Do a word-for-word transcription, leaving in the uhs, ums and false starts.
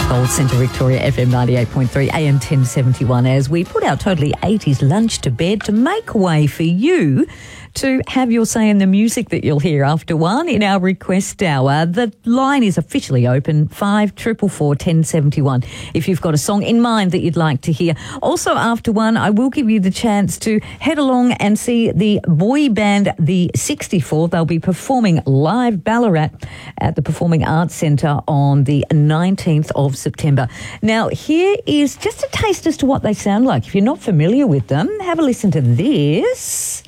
Gold Centre Victoria, F M ninety-eight point three, A M ten seventy-one, as we put our totally eighties lunch to bed to make way for you to have your say in the music that you'll hear after one in our request hour. The line is officially open, five four four, one oh seven one, if you've got a song in mind that you'd like to hear. Also, after one, I will give you the chance to head along and see the boy band The sixty-four. They'll be performing live Ballarat at the Performing Arts Centre on the nineteenth of September. Now, here is just a taste as to what they sound like. If you're not familiar with them, have a listen to this.